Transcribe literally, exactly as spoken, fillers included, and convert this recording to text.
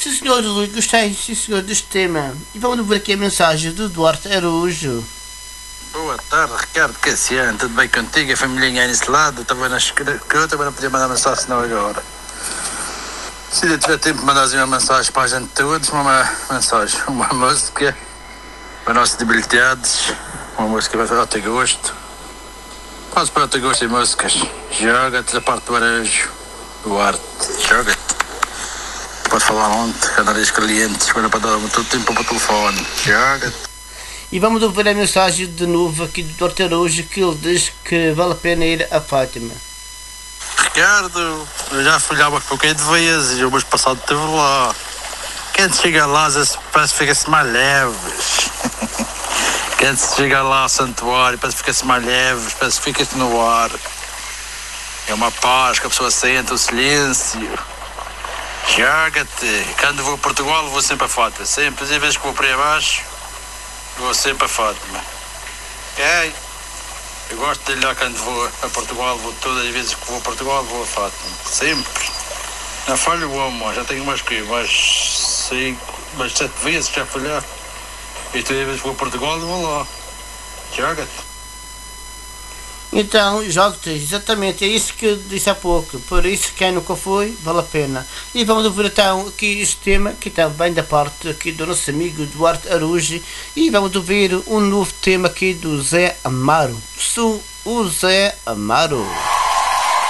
Sim, senhor Rui, gostei, sim, senhor, deste tema. E vamos ver aqui a mensagem do Duarte Araújo. Boa tarde, Ricardo Cassiano, tudo bem contigo? A família aí nesse lado, estava na esquerda, que eu também não podia mandar mensagem senão agora. Se ainda tiver tempo de mandar uma mensagem para a gente todos, uma mensagem, uma música para nossos debilitados, uma música para o teu gosto. Vamos para o teu gosto de músicas. Joga-te da parte do Araújo, Duarte, joga-te. Pode falar onde, canais clientes, para dar todo o tempo para o telefone, joga-te. E vamos ouvir a mensagem de novo aqui do Duarte Araújo, que ele diz que vale a pena ir a Fátima. Ricardo, eu já fui lá um pouquinho de vezes, o mês passado esteve lá. Quem chega lá, parece que fica-se mais leves. Quem chega lá ao santuário, parece que fica-se mais leves, parece que fica-se no ar. É uma paz que a pessoa sente, o silêncio. Joga-te. Quando vou a Portugal, vou sempre a Fátima. Sempre, às vezes que vou para aí abaixo, vou sempre a Fátima. É. Eu gosto de ir lá quando vou a Portugal, vou todas as vezes que vou a Portugal, vou a Fátima. Sempre. Não falho o amor, já tenho mais que mais cinco, mais sete vezes já fui lá. E todas as vezes que vou a Portugal, vou lá. Joga-te. Então, joga-te, exatamente, é isso que eu disse há pouco. Por isso, quem nunca foi, vale a pena. E vamos ouvir então aqui este tema, que está bem da parte aqui do nosso amigo Duarte Araújo. E vamos ouvir um novo tema aqui do Zé Amaro. Sou o Zé Amaro.